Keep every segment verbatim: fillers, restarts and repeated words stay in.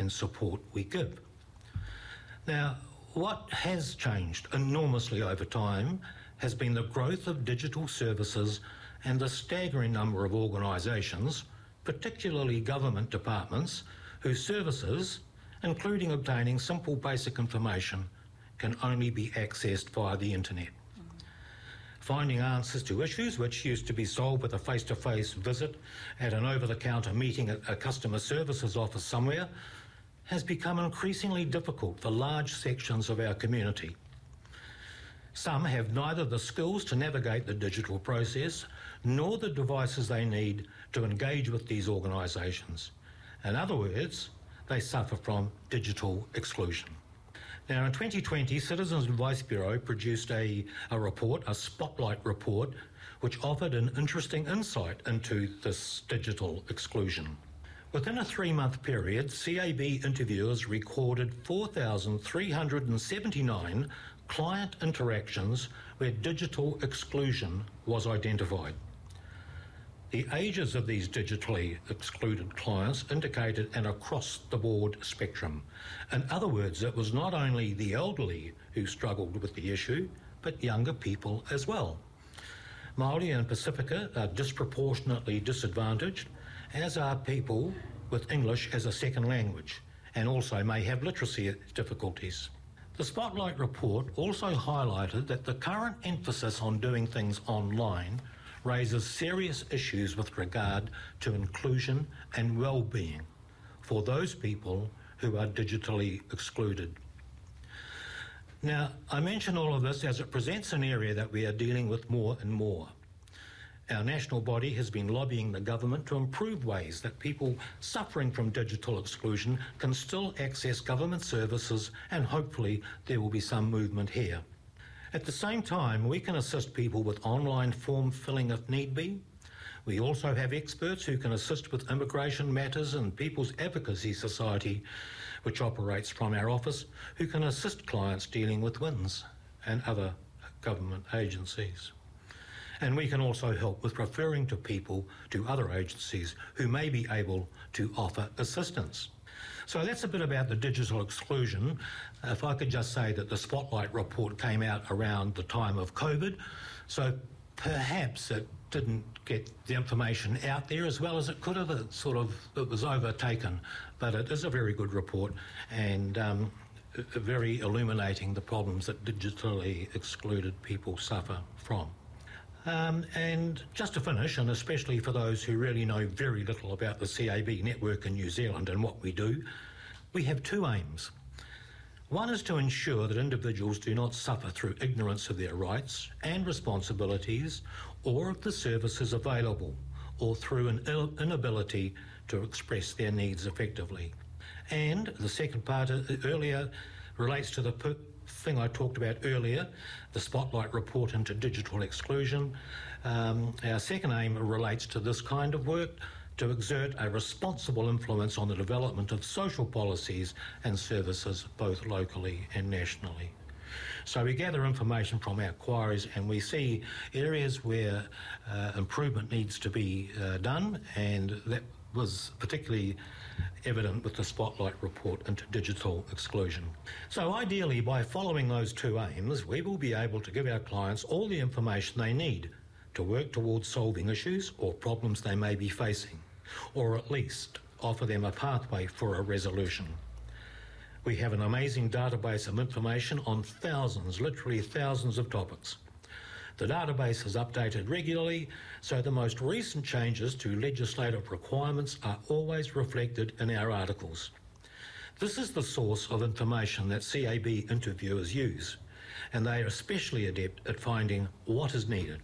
and support we give. Now, what has changed enormously over time has been the growth of digital services and the staggering number of organisations, particularly government departments, whose services, including obtaining simple basic information, can only be accessed via the internet. Finding answers to issues which used to be solved with a face-to-face visit at an over-the-counter meeting at a customer services office somewhere has become increasingly difficult for large sections of our community. Some have neither the skills to navigate the digital process nor the devices they need to engage with these organisations. In other words, they suffer from digital exclusion. Now, in twenty twenty, Citizens Advice Bureau produced a, a report, a spotlight report, which offered an interesting insight into this digital exclusion. Within a three-month period, C A B interviewers recorded four thousand three hundred seventy-nine client interactions where digital exclusion was identified. The ages of these digitally excluded clients indicated an across-the-board spectrum. In other words, it was not only the elderly who struggled with the issue, but younger people as well. Māori and Pacifica are disproportionately disadvantaged, as are people with English as a second language, and also may have literacy difficulties. The Spotlight report also highlighted that the current emphasis on doing things online raises serious issues with regard to inclusion and well-being for those people who are digitally excluded. Now, I mention all of this as it presents an area that we are dealing with more and more. Our national body has been lobbying the government to improve ways that people suffering from digital exclusion can still access government services, and hopefully there will be some movement here. At the same time, we can assist people with online form filling if need be. We also have experts who can assist with immigration matters, and People's Advocacy Society, which operates from our office, who can assist clients dealing with W I N S and other government agencies. And we can also help with referring to people to other agencies who may be able to offer assistance. So that's a bit about the digital exclusion. If I could just say that the Spotlight report came out around the time of COVID, so perhaps it didn't get the information out there as well as it could have. It sort of, it was overtaken, but it is a very good report and um, very illuminating the problems that digitally excluded people suffer from. Um, and just to finish, and especially for those who really know very little about the C A B network in New Zealand and what we do, we have two aims. One is to ensure that individuals do not suffer through ignorance of their rights and responsibilities or of the services available, or through an inability to express their needs effectively. And the second part earlier relates to the thing I talked about earlier, the Spotlight report into digital exclusion. Um, our second aim relates to this kind of work, to exert a responsible influence on the development of social policies and services both locally and nationally. So we gather information from our inquiries and we see areas where uh, improvement needs to be uh, done, and that was particularly evident with the Spotlight report into digital exclusion. So ideally, by following those two aims, we will be able to give our clients all the information they need to work towards solving issues or problems they may be facing, or at least offer them a pathway for a resolution. We have an amazing database of information on thousands, literally thousands of topics. The database is updated regularly, so the most recent changes to legislative requirements are always reflected in our articles. This is the source of information that C A B interviewers use, and they are especially adept at finding what is needed.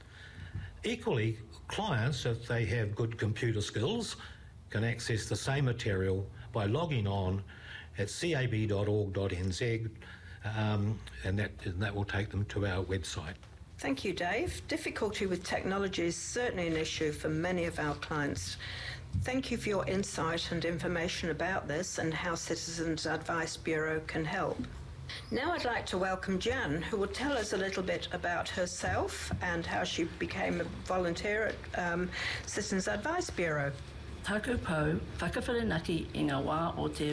Equally, clients, if they have good computer skills, can access the same material by logging on at c a b dot org dot n z, um, and, that, and that will take them to our website. Thank you, Dave. Difficulty with technology is certainly an issue for many of our clients. Thank you for your insight and information about this and how Citizens Advice Bureau can help. Now I'd like to welcome Jan, who will tell us a little bit about herself and how she became a volunteer at um, Citizens Advice Bureau. Tāku pau, whakawhirinaki i ngā wā o te